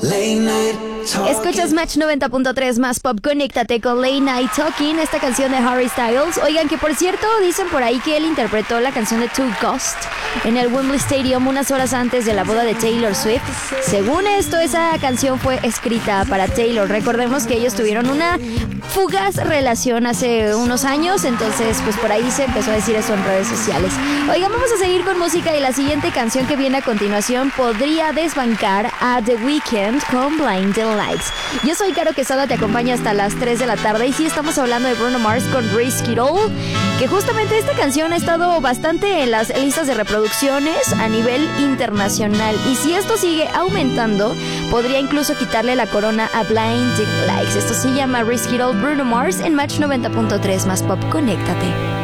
Escuchas Match 90.3 más pop, conéctate con Late Night Talking, esta canción de Harry Styles. Oigan, que por cierto, dicen por ahí que él interpretó la canción de Two Ghost en el Wembley Stadium unas horas antes de la boda de Taylor Swift. Según esto, esa canción fue escrita para Taylor. Recordemos que ellos tuvieron una fugaz relación hace unos años, entonces pues por ahí se empezó a decir eso en redes sociales. Oigan, vamos a seguir con música y la siguiente canción que viene a continuación podría desbancar a The Weeknd con Blinding Lights. Yo soy Caro Quesada, te acompaño hasta las 3 de la tarde y sí estamos hablando de Bruno Mars con Risk It All, que justamente esta canción ha estado bastante en las listas de reproducciones a nivel internacional y si esto sigue aumentando, podría incluso quitarle la corona a Blinding Lights. Esto se llama Risk It All, Bruno Mars en Match 90.3 más pop, conéctate.